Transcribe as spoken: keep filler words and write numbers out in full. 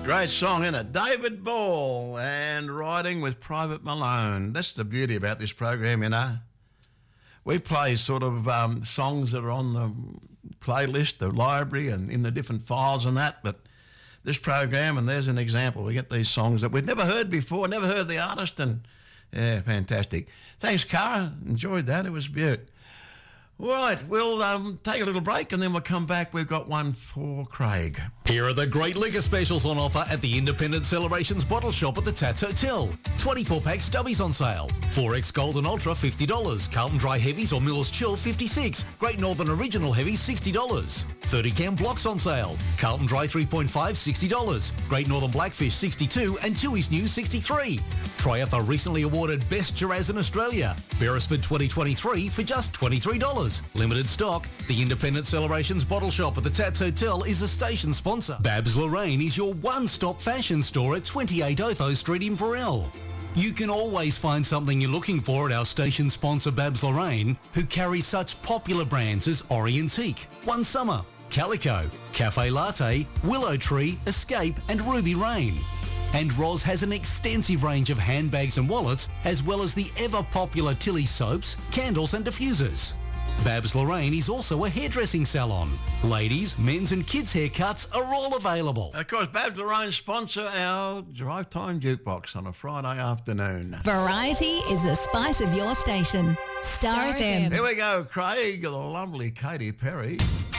Great song, isn't it? David Ball and Riding with Private Malone. That's the beauty about this program, you know. We play sort of um, songs that are on the playlist, the library and in the different files and that, but this program, and there's an example, we get these songs that we've never heard before, never heard the artist, and yeah, fantastic. Thanks, Cara. Enjoyed that. It was beautiful. Right, we'll um, take a little break and then we'll come back. We've got one for Craig. Here are the great liquor specials on offer at the Independent Celebrations Bottle Shop at the Tats Hotel. twenty-four pack stubbies on sale. four X Golden Ultra, fifty dollars. Carlton Dry Heavies or Miller's Chill, fifty-six dollars. Great Northern Original Heavies, sixty dollars. thirty can blocks on sale. Carlton Dry three point five, sixty dollars. Great Northern Blackfish, sixty-two dollars. And Tooheys New, sixty-three dollars. Try out the recently awarded Best Shiraz in Australia. Beresford twenty twenty-three for just twenty-three dollars. Limited stock. The Independent Celebrations Bottle Shop at the Tats Hotel is a station sponsor. Babs Lorraine is your one-stop fashion store at twenty-eight Otho Street in Varel. You can always find something you're looking for at our station sponsor Babs Lorraine, who carries such popular brands as Orientique, One Summer, Calico, Cafe Latte, Willow Tree, Escape and Ruby Rain. And Roz has an extensive range of handbags and wallets, as well as the ever-popular Tilly soaps, candles and diffusers. Babs Lorraine is also a hairdressing salon. Ladies, men's and kids' haircuts are all available. Of course, Babs Lorraine sponsor our Drive Time Jukebox on a Friday afternoon. Variety is the spice of your station. Star, Star F M. Here we go, Craig, the lovely Katy Perry.